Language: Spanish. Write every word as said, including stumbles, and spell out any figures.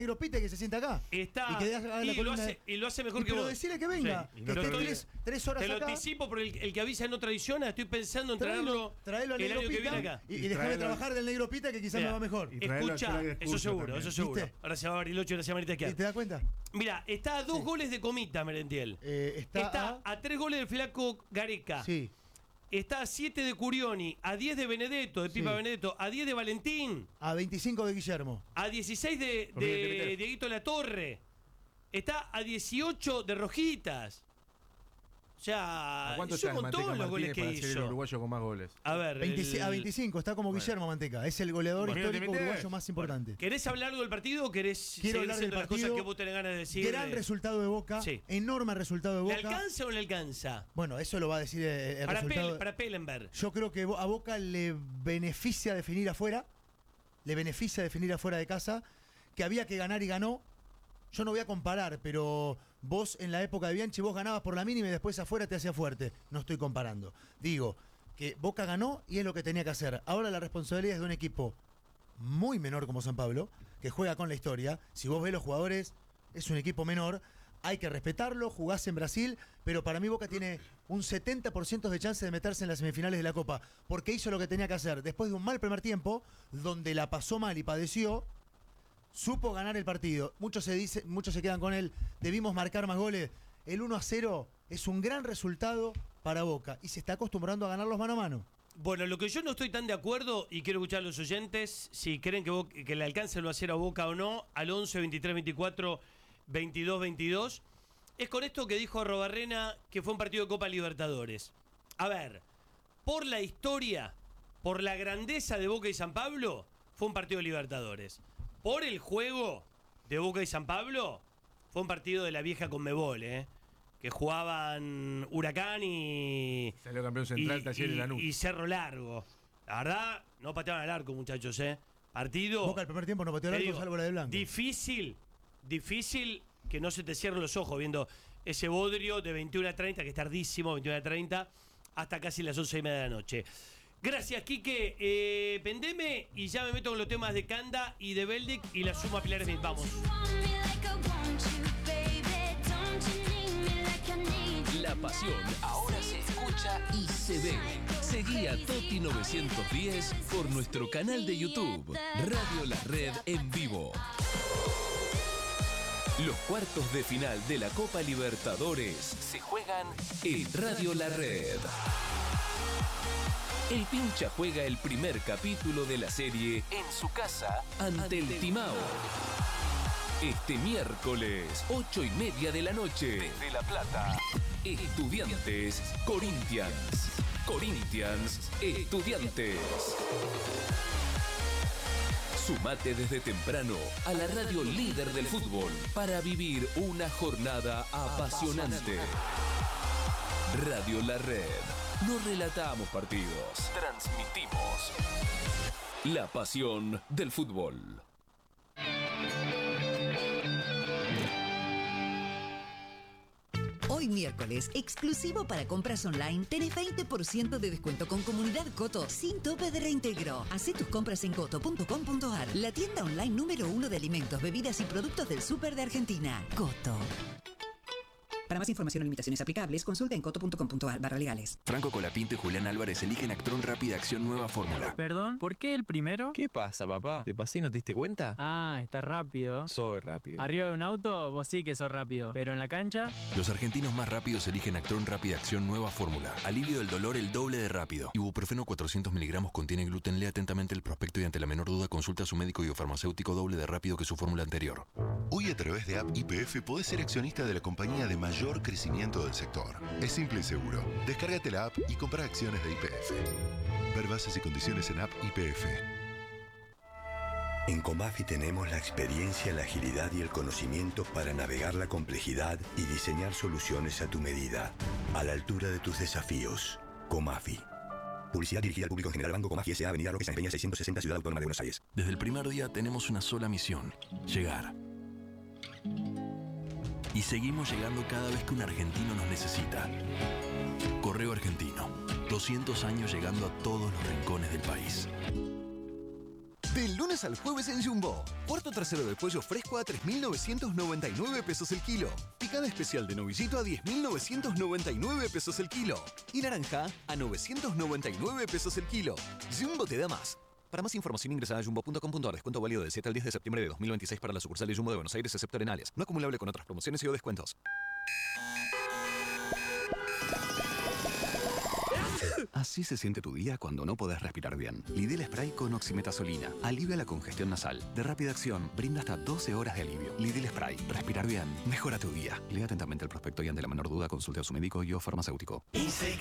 negro Pite que se sienta acá. Está, y, que haga la y, lo hace, y lo hace mejor y, que pero vos. decirle que venga. Sí. Que esté tres, tres horas Te lo acá. anticipo, porque el, el que avisa no traiciona. Estoy pensando en traerlo, traerlo, traerlo al el negro año Pita que viene acá. Y, y dejarme trabajar del negro Pita, que quizás Mira, me va mejor. Escucha, eso seguro, también. eso seguro. ¿Viste? Ahora se va a Bariloche, ahora se va a Marita ¿Y te das cuenta? Mira, está a dos Sí. goles de Comita, Merentiel. Eh, está está a... a tres goles del flaco Gareca. Sí. Está a siete de Curioni, a diez de Benedetto, de Pipa Sí. Benedetto, a diez de Valentín, A veinticinco de Guillermo. a dieciséis de, Porque de te metes. Dieguito Latorre. Está a dieciocho de Rojitas. O sea, ¿A cuánto es un está el montón Manteca los goles Martínez que para ser el hizo. uruguayo con más goles? A ver, veinte, el- a veinticinco, está como Bueno. Guillermo Manteca. Es el goleador Bueno, histórico ¿te metés? uruguayo más importante. ¿Querés hablar algo del partido o querés Quiero seguir hablar del diciendo las partido. cosas que vos tenés ganas de decir? Gran resultado de Boca. Sí. Enorme resultado de ¿Le Boca. alcanza o no le alcanza? Bueno, eso lo va a decir el, el Para, resultado. Pel, para Pellenberg. Yo creo que a Boca le beneficia definir afuera. Le beneficia definir afuera de casa. Que había que ganar y ganó. Yo no voy a comparar, pero vos en la época de Bianchi vos ganabas por la mínima y después afuera te hacía fuerte. No estoy comparando. Digo que Boca ganó y es lo que tenía que hacer. Ahora la responsabilidad es de un equipo muy menor como San Pablo, que juega con la historia. Si vos ves los jugadores, es un equipo menor. Hay que respetarlo, jugás en Brasil, pero para mí Boca tiene un setenta por ciento de chance de meterse en las semifinales de la Copa, porque hizo lo que tenía que hacer. Después de un mal primer tiempo, donde la pasó mal y padeció, supo ganar el partido. Muchos se dice, muchos se quedan con él. Debimos marcar más goles. El uno a cero es un gran resultado para Boca y se está acostumbrando a ganarlos mano a mano. Bueno, lo que yo no estoy tan de acuerdo, y quiero escuchar a los oyentes, si creen que, Boca- que le alcance el uno a cero a Boca o no, al once, veintitrés, veinticuatro, veintidós, veintidós, es con esto que dijo Arrobarrena, que fue un partido de Copa Libertadores. A ver, por la historia, por la grandeza de Boca y San Pablo, fue un partido de Libertadores. Por el juego de Boca y San Pablo, fue un partido de la vieja Conmebol, ¿eh? Que jugaban Huracán y... Salió campeón central, y, Talleres y- Lanús. y Cerro Largo. La verdad, no pateaban al arco, muchachos, ¿eh? Partido... Boca el primer tiempo no pateó te el arco, digo, salvo la de Blanco. Difícil, difícil que no se te cierren los ojos viendo ese bodrio de veintiuno a treinta, que es tardísimo, veintiuno a treinta, hasta casi las once y media de la noche. Gracias, Quique. Eh, pendeme y ya me meto con los temas de Canda y de Beldic y la suma Pilar Smith. Vamos. La pasión ahora se escucha y se ve. Seguí a Toti novecientos diez por nuestro canal de YouTube, Radio La Red en vivo. Los cuartos de final de la Copa Libertadores se juegan en Radio La Red. El Pincha juega el primer capítulo de la serie en su casa ante el Timao. Este miércoles, ocho y media de la noche, desde La Plata. Estudiantes, Corinthians. Corinthians, Estudiantes. Sumate desde temprano a la radio líder del fútbol para vivir una jornada apasionante. Radio La Red. No relatamos partidos, transmitimos la pasión del fútbol. Hoy miércoles, exclusivo para compras online, tenés veinte por ciento de descuento con Comunidad Coto sin tope de reintegro. Hacé tus compras en coto punto com punto ar, la tienda online número uno de alimentos, bebidas y productos del súper de Argentina. Coto. Para más información o limitaciones aplicables, consulta en coto punto com punto ar barra legales. Franco Colapinto y Julián Álvarez eligen Actron Rápida Acción Nueva Fórmula. Perdón, ¿por qué el primero? ¿Qué pasa, papá? ¿Te pasé y no te diste cuenta? Ah, está rápido. Soy rápido. Arriba de un auto, vos sí que sos rápido. Pero en la cancha, Los argentinos más rápidos eligen Actron Rápida Acción Nueva Fórmula. Alivio del dolor el doble de rápido. Ibuprofeno cuatrocientos miligramos contiene gluten. Lea atentamente el prospecto y ante la menor duda consulta a su médico y o farmacéutico doble de rápido que su fórmula anterior. Hoy a través de App Y P F podés ser accionista de la compañía de mayor crecimiento del sector. Es simple y seguro. Descárgate la app y compra acciones de Y P F. Ver bases y condiciones en App Y P F. En Comafi tenemos la experiencia, la agilidad y el conocimiento para navegar la complejidad y diseñar soluciones a tu medida, a la altura de tus desafíos. Comafi. Publicidad dirigida al público en general. Banco Comafi S A. Avenida Roque San Peña seiscientos sesenta, Ciudad Autónoma de Buenos Aires. Desde el primer día tenemos una sola misión: llegar. Y seguimos llegando cada vez que un argentino nos necesita. Correo Argentino. doscientos años llegando a todos los rincones del país. Del lunes al jueves en Jumbo. Puerto trasero de pollo fresco a tres mil novecientos noventa y nueve pesos el kilo. Picada especial de novillito a diez mil novecientos noventa y nueve pesos el kilo. Y naranja a novecientos noventa y nueve pesos el kilo. Jumbo te da más. Para más información ingresa a jumbo punto com punto a r. Descuento válido del siete al diez de septiembre de dos mil veintiséis para la sucursal de Jumbo de Buenos Aires, excepto Arenales. No acumulable con otras promociones y o descuentos. Así se siente tu día cuando no podés respirar bien. Lidl Spray con oximetazolina. Alivia la congestión nasal. De rápida acción, brinda hasta doce horas de alivio. Lidl Spray. Respirar bien. Mejora tu día. Lea atentamente el prospecto y ante la menor duda consulte a su médico y o farmacéutico.